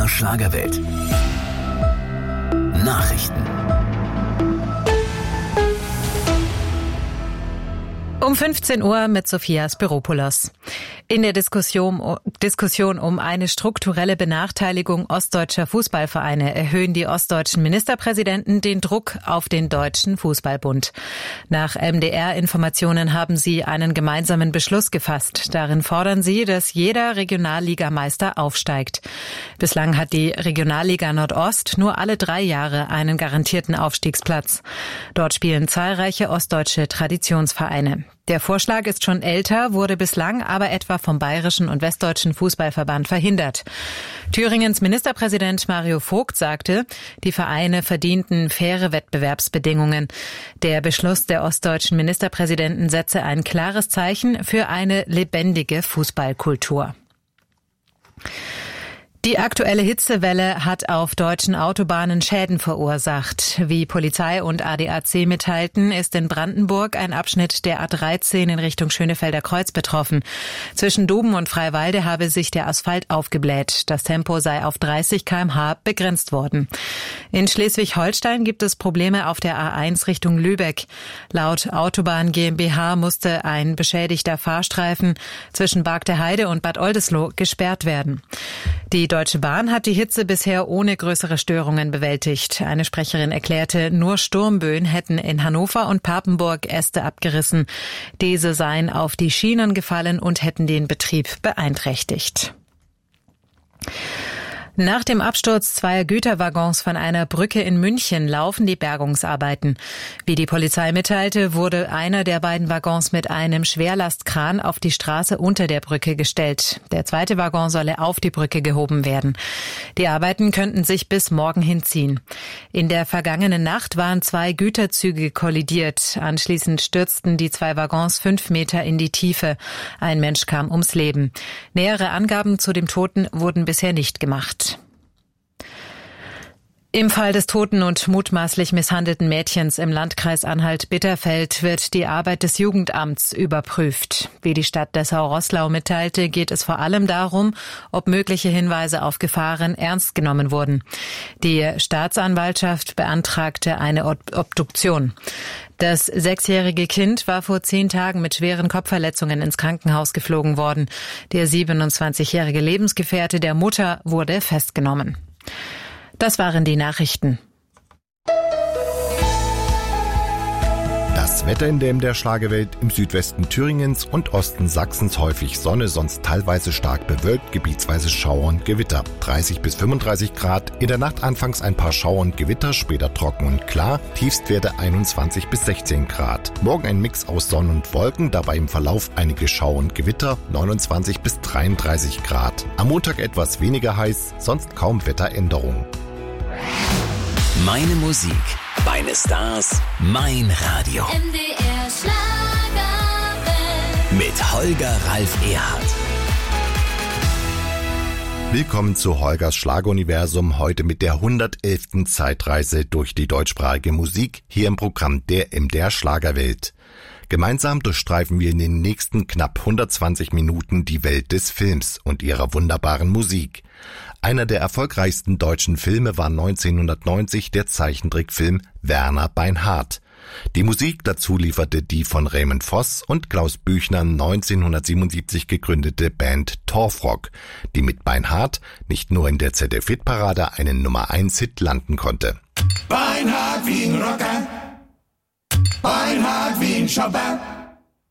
MDR Schlagerwelt. Nachrichten. Um 15 Uhr mit Sophia Spiropoulos. In der Diskussion um eine strukturelle Benachteiligung ostdeutscher Fußballvereine erhöhen die ostdeutschen Ministerpräsidenten den Druck auf den Deutschen Fußballbund. Nach MDR-Informationen haben sie einen gemeinsamen Beschluss gefasst. Darin fordern sie, dass jeder Regionalligameister aufsteigt. Bislang hat die Regionalliga Nordost nur alle 3 Jahre einen garantierten Aufstiegsplatz. Dort spielen zahlreiche ostdeutsche Traditionsvereine. Der Vorschlag ist schon älter, wurde bislang aber etwa vom Bayerischen und Westdeutschen Fußballverband verhindert. Thüringens Ministerpräsident Mario Vogt sagte, die Vereine verdienten faire Wettbewerbsbedingungen. Der Beschluss der ostdeutschen Ministerpräsidenten setze ein klares Zeichen für eine lebendige Fußballkultur. Die aktuelle Hitzewelle hat auf deutschen Autobahnen Schäden verursacht. Wie Polizei und ADAC mitteilten, ist in Brandenburg ein Abschnitt der A13 in Richtung Schönefelder Kreuz betroffen. Zwischen Duben und Freiwalde habe sich der Asphalt aufgebläht. Das Tempo sei auf 30 km/h begrenzt worden. In Schleswig-Holstein gibt es Probleme auf der A1 Richtung Lübeck. Laut Autobahn GmbH musste ein beschädigter Fahrstreifen zwischen Barg der Heide und Bad Oldesloe gesperrt werden. Die Deutsche Bahn hat die Hitze bisher ohne größere Störungen bewältigt. Eine Sprecherin erklärte, nur Sturmböen hätten in Hannover und Papenburg Äste abgerissen. Diese seien auf die Schienen gefallen und hätten den Betrieb beeinträchtigt. Nach dem Absturz 2 Güterwaggons von einer Brücke in München laufen die Bergungsarbeiten. Wie die Polizei mitteilte, wurde einer der beiden Waggons mit einem Schwerlastkran auf die Straße unter der Brücke gestellt. Der zweite Waggon solle auf die Brücke gehoben werden. Die Arbeiten könnten sich bis morgen hinziehen. In der vergangenen Nacht waren 2 Güterzüge kollidiert. Anschließend stürzten die 2 Waggons 5 Meter in die Tiefe. Ein Mensch kam ums Leben. Nähere Angaben zu dem Toten wurden bisher nicht gemacht. Im Fall des toten und mutmaßlich misshandelten Mädchens im Landkreis Anhalt-Bitterfeld wird die Arbeit des Jugendamts überprüft. Wie die Stadt Dessau-Roßlau mitteilte, geht es vor allem darum, ob mögliche Hinweise auf Gefahren ernst genommen wurden. Die Staatsanwaltschaft beantragte eine Obduktion. Das 6-jährige Kind war vor 10 Tagen mit schweren Kopfverletzungen ins Krankenhaus geflogen worden. Der 27-jährige Lebensgefährte der Mutter wurde festgenommen. Das waren die Nachrichten. Das Wetter in der MDR Schlagerwelt: im Südwesten Thüringens und Osten Sachsens häufig Sonne, sonst teilweise stark bewölkt, gebietsweise Schauer und Gewitter. 30 bis 35 Grad, in der Nacht anfangs ein paar Schauer und Gewitter, später trocken und klar, Tiefstwerte 21 bis 16 Grad. Morgen ein Mix aus Sonne und Wolken, dabei im Verlauf einige Schauer und Gewitter, 29 bis 33 Grad. Am Montag etwas weniger heiß, sonst kaum Wetteränderung. Meine Musik, meine Stars, mein Radio. MDR Schlagerwelt. Mit Holger Ralf Erhardt. Willkommen zu Holgers Schlageruniversum, heute mit der 111. Zeitreise durch die deutschsprachige Musik, hier im Programm der MDR Schlagerwelt. Gemeinsam durchstreifen wir in den nächsten knapp 120 Minuten die Welt des Films und ihrer wunderbaren Musik. Einer der erfolgreichsten deutschen Filme war 1990 der Zeichentrickfilm Werner Beinhardt. Die Musik dazu lieferte die von Raymond Voss und Klaus Büchner 1977 gegründete Band Torfrock, die mit Beinhardt nicht nur in der ZDF-Hitparade einen Nummer-1-Hit landen konnte. Beinhardt wie ein Rocker, Beinhardt wie ein Schopper.